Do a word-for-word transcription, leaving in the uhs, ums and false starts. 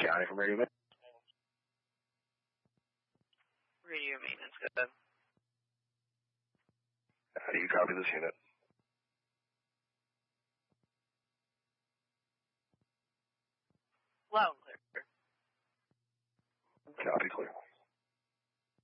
Johnny from Radio Maintenance. Radio Maintenance, go ahead. How do you copy this unit? Loud and clear. Copy clear.